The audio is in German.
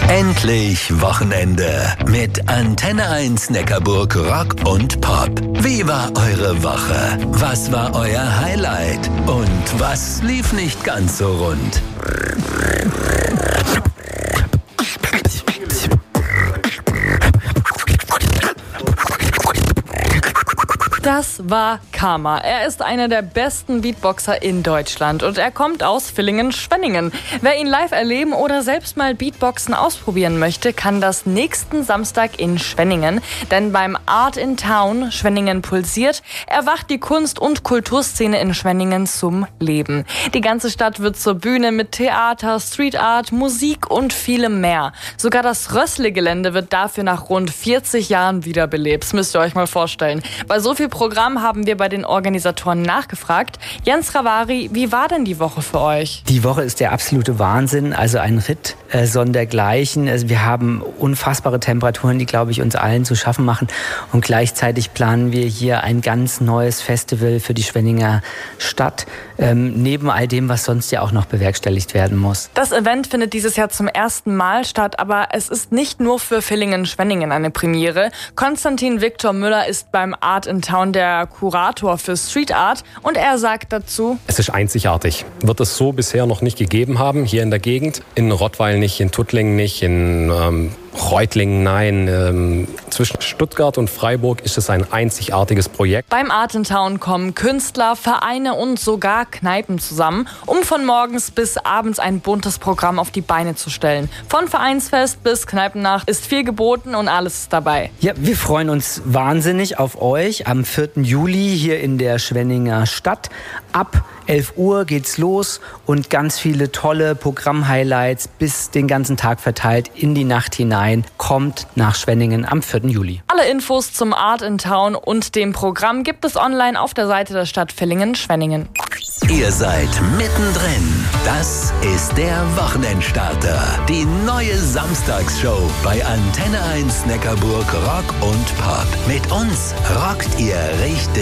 Endlich Wochenende mit Antenne 1 Neckarburg Rock und Pop. Wie war eure Woche? Was war euer Highlight? Und was lief nicht ganz so rund? Das war Karma. Er ist einer der besten Beatboxer in Deutschland und er kommt aus Villingen-Schwenningen. Wer ihn live erleben oder selbst mal Beatboxen ausprobieren möchte, kann das nächsten Samstag in Schwenningen. Denn beim Art in Town Schwenningen pulsiert, erwacht die Kunst- und Kulturszene in Schwenningen zum Leben. Die ganze Stadt wird zur Bühne mit Theater, Street Art, Musik und vielem mehr. Sogar das Rössle-Gelände wird dafür nach rund 40 Jahren wiederbelebt. Das müsst ihr euch mal vorstellen. Bei so viel Programm haben wir bei den Organisatoren nachgefragt. Jens Ravari, wie war denn die Woche für euch? Die Woche ist der absolute Wahnsinn, also ein Ritt sondergleichen. Also wir haben unfassbare Temperaturen, die, glaube ich, uns allen zu schaffen machen. Und gleichzeitig planen wir hier ein ganz neues Festival für die Schwenninger Stadt, neben all dem, was sonst ja auch noch bewerkstelligt werden muss. Das Event findet dieses Jahr zum ersten Mal statt, aber es ist nicht nur für Villingen-Schwenningen eine Premiere. Konstantin Viktor Müller ist beim Art in Town der Kurator für Street Art und er sagt dazu: Es ist einzigartig. Wird es so bisher noch nicht gegeben haben, hier in der Gegend. In Rottweil nicht, in Tuttlingen nicht, in Reutlingen nein. Zwischen Stuttgart und Freiburg ist es ein einzigartiges Projekt. Beim Art in Town kommen Künstler, Vereine und sogar Kneipen zusammen, um von morgens bis abends ein buntes Programm auf die Beine zu stellen. Von Vereinsfest bis Kneipennacht ist viel geboten und alles ist dabei. Ja, wir freuen uns wahnsinnig auf euch am 4. Juli hier in der Schwenninger Stadt. Ab 11 Uhr geht's los und ganz viele tolle Programm-Highlights bis den ganzen Tag verteilt in die Nacht hinein. Kommt nach Schwenningen am 4. Juli. Alle Infos zum Art in Town und dem Programm gibt es online auf der Seite der Stadt Villingen-Schwenningen. Ihr seid mittendrin. Das ist der Wochenendstarter. Die neue Samstagsshow bei Antenne 1 Neckarburg Rock und Pop. Mit uns rockt ihr richtig